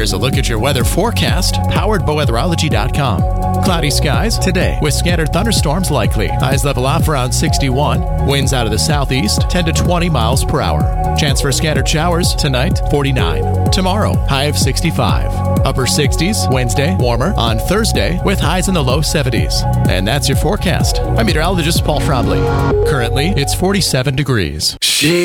Here's a look at your weather forecast, powered by weatherology.com. Cloudy skies today with scattered thunderstorms likely. Highs level off around 61. Winds out of the southeast 10 to 20 miles per hour. Chance for scattered showers tonight 49. Tomorrow high of 65. Upper 60s Wednesday, warmer on Thursday with highs in the low 70s. And that's your forecast. I'm meteorologist Paul Trombley. Currently it's 47 degrees.